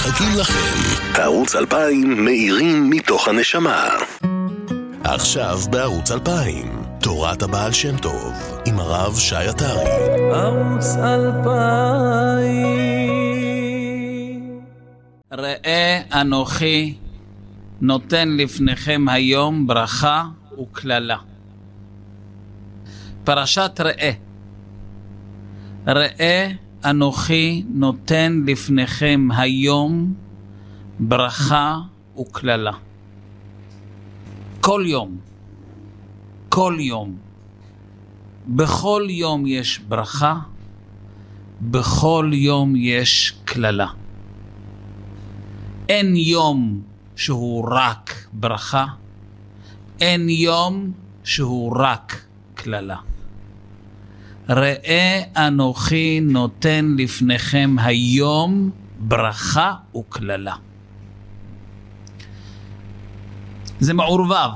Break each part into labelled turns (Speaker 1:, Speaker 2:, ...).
Speaker 1: מחכים לכם. ערוץ 2000 מאירים מתוך הנשמה. עכשיו בערוץ 2000, תורת הבעל שם טוב, עם הרב שי עטרי.
Speaker 2: ערוץ 2000. ראה אנוכי נותן לפניכם היום ברכה וכללה. פרשת ראה. ראה אנוכי נותן לפניכם היום ברכה וכללה. כל יום, כל יום, בכל יום יש ברכה, בכל יום יש כללה. אין יום שהוא רק ברכה, אין יום שהוא רק כללה. ראה אנוכי נותן לפניכם היום ברכה וכללה. זה מעורבב.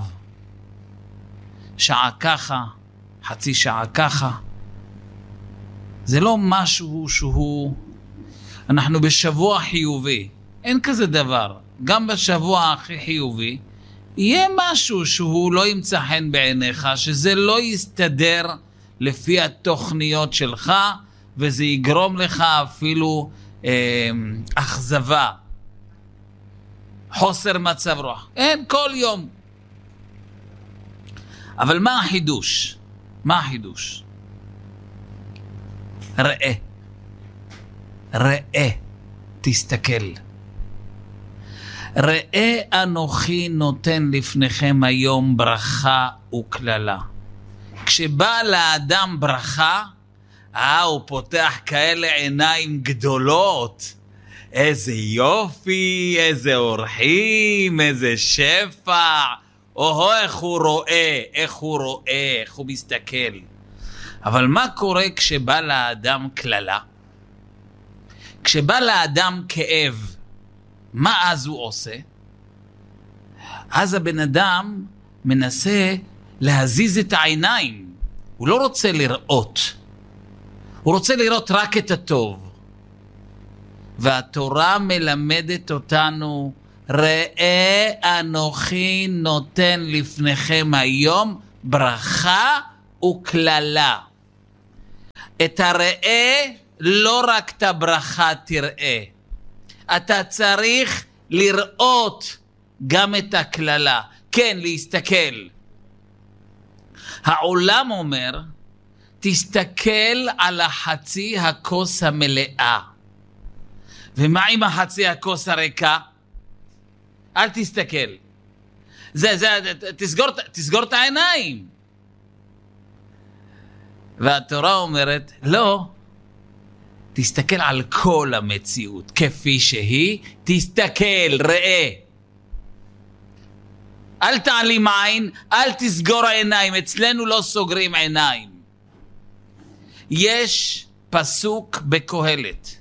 Speaker 2: שעה ככה, חצי שעה ככה. זה לא משהו שהוא... אנחנו בשבוע חיובי. אין כזה דבר. גם בשבוע הכי חיובי, יהיה משהו שהוא לא ימצא חן בעיניך, שזה לא יסתדר לפי התוכניות שלך, וזה יגרום לך אפילו אכזבה. חוסר מצב רוח. אין, כל יום. אבל מה החידוש? מה החידוש? ראה. ראה. תסתכל. ראה אנוכי נותן לפניכם היום ברכה וכללה. כשבא לאדם ברכה, הוא פותח כאלה עיניים גדולות. איזה יופי, איזה אורחים, איזה שפע. איך הוא רואה, איך הוא רואה, איך הוא מסתכל. אבל מה קורה כשבא לאדם כללה? כשבא לאדם כאב, מה אז הוא עושה? אז הבן אדם מנסה להזיז את העיניים. הוא לא רוצה לראות. הוא רוצה לראות רק את הטוב. והתורה מלמדת אותנו, ראה אנוכי נותן לפניכם היום ברכה וכללה. את הראה, לא רק את הברכה תראה. אתה צריך לראות גם את הכללה. כן, להסתכל. העולם אומר, תסתכל על החצי הכוס המלאה. ומה עם החצי הכוס הריקה? אל תסתכל. תסגור את העיניים. והתורה אומרת, לא. תסתכל על כל המציאות כפי שהיא, תסתכל, ראה. אל תעלים עין, אל תסגור עיניים, אצלנו לא סוגרים עיניים. יש פסוק בקהלת.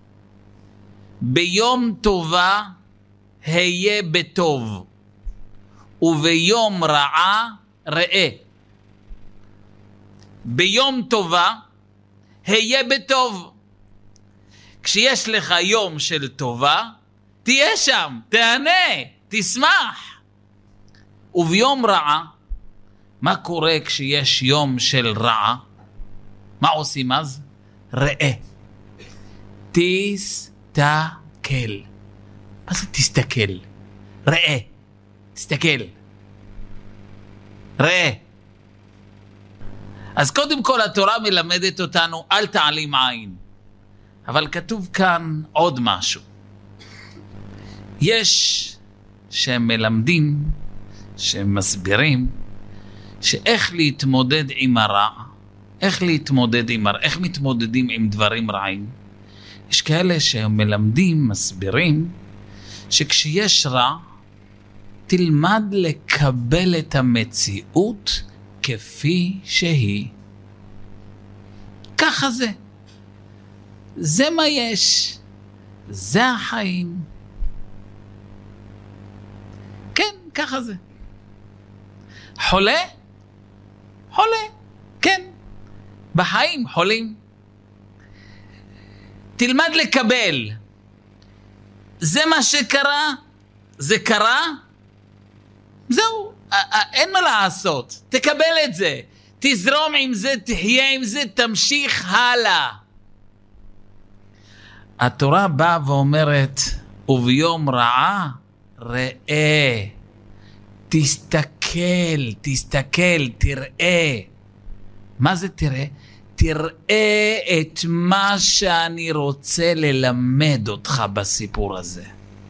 Speaker 2: ביום טובה היה בטוב, וביום רעה ראה. ביום טובה היה בטוב. כשיש לך יום של טובה, תהיה שם, תהנה, תשמח. וביום רעה, מה קורה כשיש יום של רעה? מה עושים אז? ראה. תסתכל. מה זה תסתכל? ראה. תסתכל. ראה. אז קודם כל התורה מלמדת אותנו, אל תעלים עין. אבל כתוב כאן עוד משהו. יש שהם מלמדים, שהם מסבירים, שאיך להתמודד עם הרע, איך מתמודדים עם דברים רעים. יש כאלה שהם מלמדים, מסבירים, שכשיש רע, תלמד לקבל את המציאות כפי שהיא. ככה זה. זה מה יש. זה החיים. כן, ככה זה. חולה? חולה. כן. בחיים חולים. תלמד לקבל. זה מה שקרה, זה קרה, זהו, אין מה לעשות, תקבל את זה, תזרום עם זה, תחיה עם זה, תמשיך הלאה. התורה באה ואומרת, וביום רעה ראה, תסתכל, תראה. מה זה תראה? תראה את מה שאני רוצה ללמד אותך בסיפור הזה.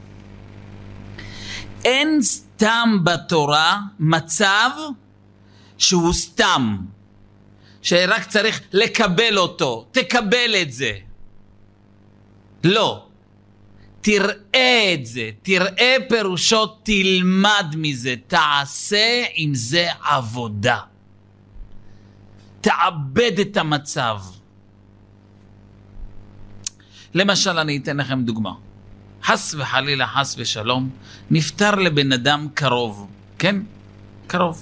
Speaker 2: אין סתם בתורה מצב שהוא סתם, שרק צריך לקבל אותו, תקבל את זה. לא. תראה את זה, תראה פירושו, תלמד מזה, תעשה עם זה עבודה. תעבד את המצב. למשל, אני אתן לכם דוגמה. חס וחלילה, חס ושלום, נפטר לבן אדם קרוב, כן? קרוב.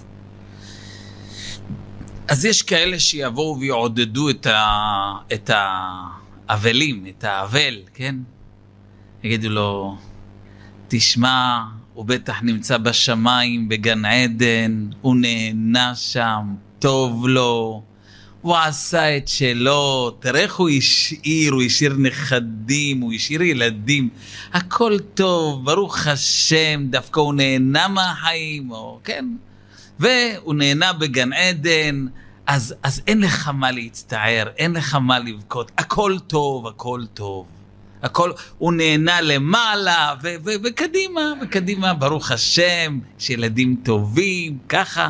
Speaker 2: אז יש כאלה שיבואו ויעודדו את האבלים, את האבל, כן? יגידו לו, תשמע, הוא בטח נמצא בשמיים, בגן עדן, הוא נהנה שם, טוב לו, הוא עשה את שלו, תראה איך הוא השאיר נכדים, הוא השאיר ילדים, הכל טוב, ברוך השם, דווקא הוא נהנה מהחיים, כן? והוא נהנה בגן עדן, אז אין לך מה להצטער, אין לך מה לבכות, הכל טוב, הכל טוב. הכל, הוא נהנה למעלה, וקדימה, ברוך השם, שילדים טובים, ככה,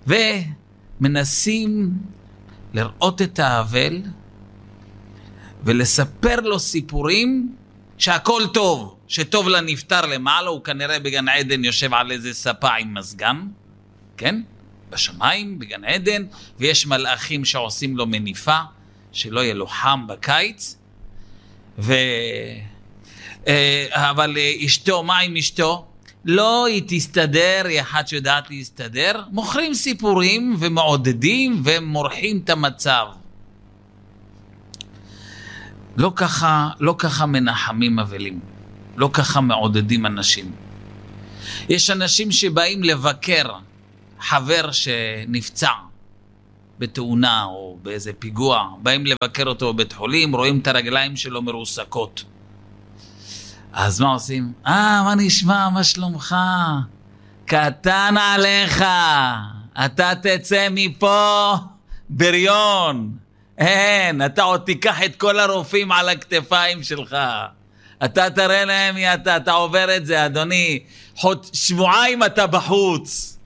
Speaker 2: ומנסים לראות את האבל, ולספר לו סיפורים שהכל טוב, שטוב לנפטר למעלה, הוא כנראה בגן עדן יושב על איזה ספה עם מזגן, כן? בשמיים, בגן עדן, ויש מלאכים שעושים לו מניפה, שלא יהיה לו חם בקיץ, אבל אשתו, מה עם אשתו? לא, היא תסתדר, היא אחת שיודעת להסתדר. מוכרים סיפורים ומעודדים ומורחים את המצב. לא ככה מנחמים אבלים. לא ככה מעודדים אנשים. יש אנשים שבאים לבקר חבר שנפצע בתאונה או באיזה פיגוע, באים לבקר אותו בבית חולים, רואים את הרגליים שלו מרוסקות. אז מה עושים? מה נשמע? מה שלומך? קטן עליך, אתה תצא מפה בריון. אין, אתה עוד תיקח את כל הרופאים על הכתפיים שלך. אתה תראה להם, אתה עובר את זה, אדוני. שבועיים אתה בחוץ.